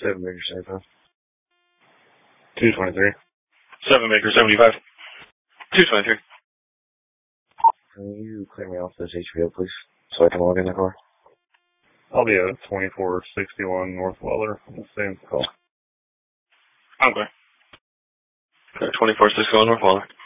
7 Baker 75. 223. 7 Baker 75. 223. Can you clear me off this HBO, please, so I can log in the car? I'll be at 2461 North Weller on the same call. Okay. 2461 North Weller.